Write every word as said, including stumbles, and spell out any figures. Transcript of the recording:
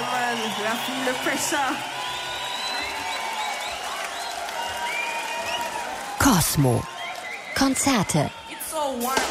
man, we are feeling the pressure. Cosmo. Konzerte. It's so warm